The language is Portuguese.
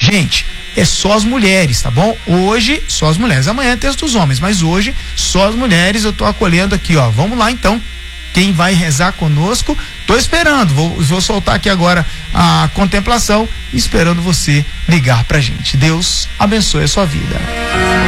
Gente, é só as mulheres, tá bom? Hoje, só as mulheres. Amanhã é texto dos homens, mas hoje, só as mulheres. Eu tô acolhendo aqui, ó. Vamos lá, então. Quem vai rezar conosco? Tô esperando. Vou soltar aqui agora a contemplação, esperando você ligar pra gente. Deus abençoe a sua vida.